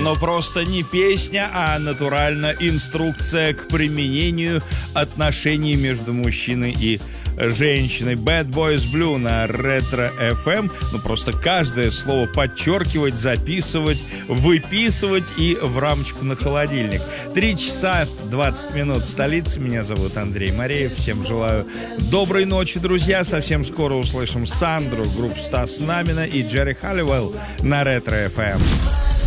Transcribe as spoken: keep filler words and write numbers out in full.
Оно просто не песня, а натурально инструкция к применению отношений между мужчиной и женщиной. Bad Boys Blue на Ретро эф эм. Ну, просто каждое слово подчеркивать, записывать, выписывать и в рамочку на холодильник. Три часа двадцать минут в столице. Меня зовут Андрей Мореев. Всем желаю доброй ночи, друзья. Совсем скоро услышим Сандру, группу Стас Намина и Джерри Халливелл на Ретро эф эм.